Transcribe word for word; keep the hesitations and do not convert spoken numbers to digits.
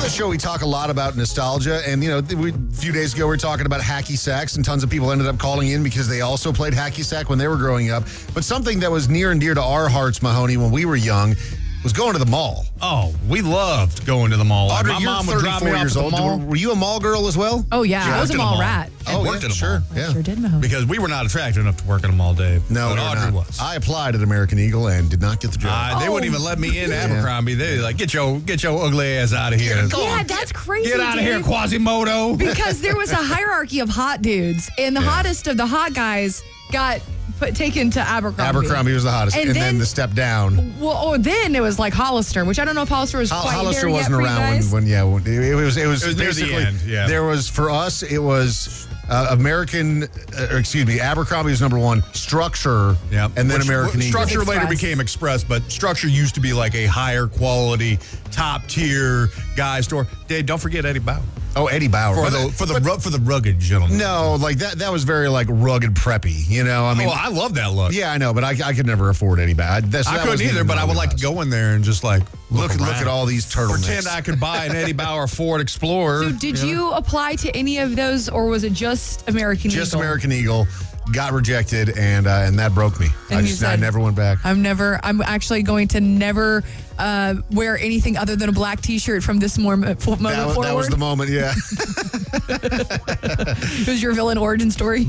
On the show, we talk a lot about nostalgia, and you know, we, a few days ago we were talking about hacky sacks, and tons of people ended up calling in because they also played hacky sack when they were growing up. But something that was near and dear to our hearts, Mahoney, when we were young, was going to the mall. Oh, we loved going to the mall. Audrey, My you're mom would drop me off years at the old. mall. Were you a mall girl as well? Oh, yeah. Sure, I was worked a at mall mall. rat. Oh, worked yeah, at a sure. mall. Yeah. Sure did, Mahoney. Because we were not attractive enough to work at a mall, Dave. No, but we were Audrey not. was. I applied at American Eagle and did not get the job. Uh, they Oh. wouldn't even let me in Abercrombie. They like, get your get your ugly ass out of here. Yeah, that's crazy. Get out of here, Dave. Quasimodo. Because there was a hierarchy of hot dudes, and the Yeah. hottest of the hot guys got put taken to Abercrombie. Abercrombie was the hottest, and, And then, then- the step down. Well, or then it was like Hollister, which I don't know if Hollister was Hol- quite Hollister there yet wasn't for you around when, guys. when yeah, when, it, it was it was, It was near the basically end, yeah. there was for us it was uh, American, uh, or excuse me, Abercrombie was number one, Structure, Yeah, and then Which- American which Eagle. Structure later Express. became Express, but Structure used to be like a higher quality, top tier guy store. Dave, don't forget Eddie Bauer Oh, Eddie Bauer for But- the for the but- ru- for the rugged gentleman. No, like that that was very like rugged preppy, you know. I mean, oh, I love that look. yeah, I know, but I, I could never afford Eddie Bauer. That's, I that couldn't wasn't either, even but I would my like to wheelhouse. go in there and just like Look, look, look around. at all these turtlenecks. Pretend I could buy an Eddie Bauer Ford Explorer. So did you apply to any of those, or was it just American Just Eagle? American Eagle got rejected, and uh, and that broke me. And I you just I said- never went back. I'm never. I'm actually going to never uh, wear anything other than a black T-shirt from this moment, moment That, was- forward. that was the moment, yeah. It was your villain origin story.